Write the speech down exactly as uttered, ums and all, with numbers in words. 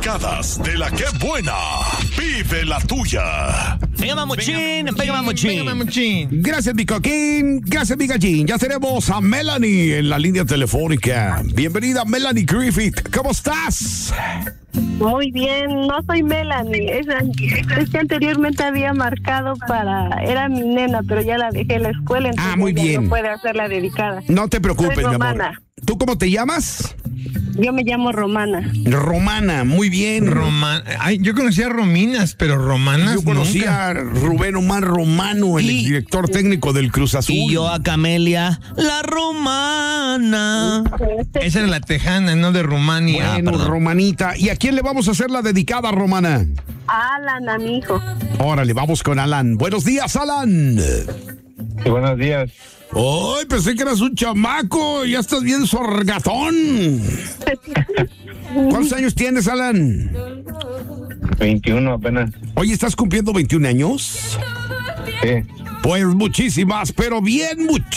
dedicadas de la que buena. Vive la tuya. Venga, mamuchín, venga, mamuchín. Venga, mamuchín. Gracias, mi coquín. Gracias, mi gallín. Ya tenemos a Melanie en la línea telefónica. Bienvenida, Melanie Griffith. ¿Cómo estás? Muy bien, no soy Melanie. Es, es que anteriormente había marcado para... Era mi nena, pero ya la dejé en la escuela. Entonces Ah, muy ya bien. no puede hacer la dedicada. No te preocupes, Soy mi amor. Romana. ¿Tú cómo te llamas? Yo me llamo Romana. Romana, muy bien. Roma... Ay, yo conocía a Rominas, pero Romanas Yo conocí nunca. a Rubén Omar Romano, el Y- director técnico del Cruz Azul. Y yo a Camelia, la romana. Esa era la tejana, no de Rumania. Bueno, perdón. Romanita. ¿Y a quién le vamos a hacer la dedicada, Romana? Alan, a mi hijo. Órale, vamos con Alan. Buenos días, Alan. Sí, buenos días. Ay, pensé que eras un chamaco. Ya estás bien sorgatón. ¿Cuántos años tienes, Alan? veintiuno apenas. Oye, ¿estás cumpliendo veintiún años? Sí. Pues muchísimas, pero bien muchísimas.